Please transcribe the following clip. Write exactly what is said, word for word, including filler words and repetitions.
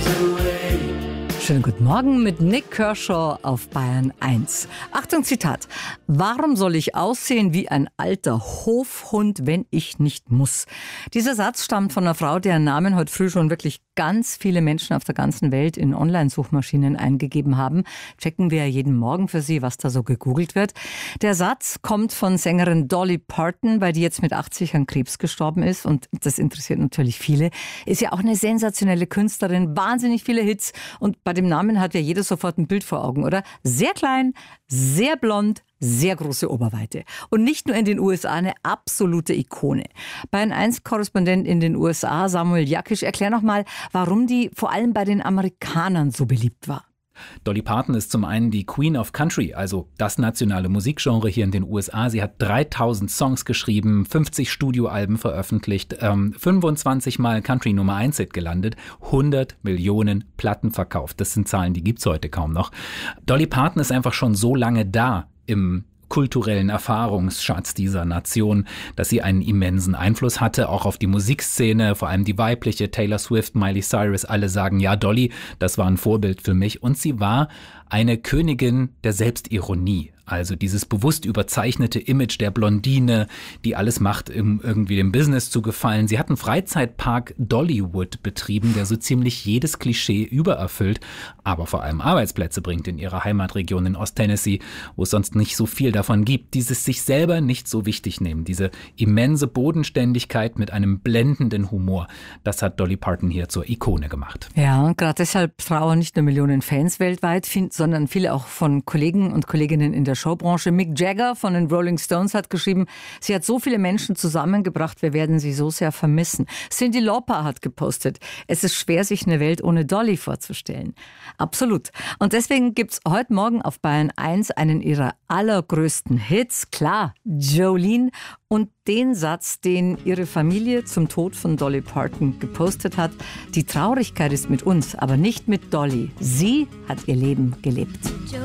Schönen guten Morgen mit Nick Kershaw auf Bayern eins. Achtung, Zitat. Warum soll ich aussehen wie ein alter Hofhund, wenn ich nicht muss? Dieser Satz stammt von einer Frau, deren Namen heute früh schon wirklich ganz viele Menschen auf der ganzen Welt in Online-Suchmaschinen eingegeben haben. Checken wir jeden Morgen für Sie, was da so gegoogelt wird. Der Satz kommt von Sängerin Dolly Parton, weil die jetzt mit achtzig an Krebs gestorben ist. Und das interessiert natürlich viele. Ist ja auch eine sensationelle Künstlerin, wahnsinnig viele Hits. Und bei dem Namen hat ja jeder sofort ein Bild vor Augen, oder? Sehr klein, sehr blond, sehr große Oberweite. Und nicht nur in den U S A, eine absolute Ikone. Bayern eins Korrespondent in den U S A, Samuel Jakisch, erklär noch mal, warum die vor allem bei den Amerikanern so beliebt war. Dolly Parton ist zum einen die Queen of Country, also das nationale Musikgenre hier in den U S A. Sie hat dreitausend Songs geschrieben, fünfzig Studioalben veröffentlicht, ähm, fünfundzwanzig Mal Country Nummer eins Hit gelandet, hundert Millionen Platten verkauft. Das sind Zahlen, die gibt's heute kaum noch. Dolly Parton ist einfach schon so lange da im kulturellen Erfahrungsschatz dieser Nation, dass sie einen immensen Einfluss hatte, auch auf die Musikszene, vor allem die weibliche, Taylor Swift, Miley Cyrus, alle sagen, ja, Dolly, das war ein Vorbild für mich. Und sie war eine Königin der Selbstironie. Also dieses bewusst überzeichnete Image der Blondine, die alles macht, um irgendwie dem Business zu gefallen. Sie hat einen Freizeitpark Dollywood betrieben, der so ziemlich jedes Klischee übererfüllt, aber vor allem Arbeitsplätze bringt in ihrer Heimatregion in Osttennessee, wo es sonst nicht so viel davon gibt. Dieses sich selber nicht so wichtig nehmen, diese immense Bodenständigkeit mit einem blendenden Humor, das hat Dolly Parton hier zur Ikone gemacht. Ja, und gerade deshalb trauern nicht nur Millionen Fans weltweit, sondern viele auch von Kollegen und Kolleginnen in der Showbranche. Mick Jagger von den Rolling Stones hat geschrieben, sie hat so viele Menschen zusammengebracht, wir werden sie so sehr vermissen. Cyndi Lauper hat gepostet, es ist schwer, sich eine Welt ohne Dolly vorzustellen. Absolut. Und deswegen gibt es heute Morgen auf Bayern eins einen ihrer allergrößten Hits, klar, Jolene, und den Satz, den ihre Familie zum Tod von Dolly Parton gepostet hat. Die Traurigkeit ist mit uns, aber nicht mit Dolly. Sie hat ihr Leben gelebt.